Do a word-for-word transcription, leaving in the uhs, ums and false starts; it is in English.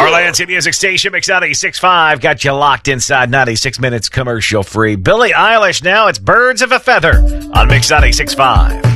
Our Lansing Music Station, Mix ninety-six point five, got you locked inside ninety-six minutes commercial free. Billie Eilish now, it's Birds of a Feather on Mix ninety-six point five.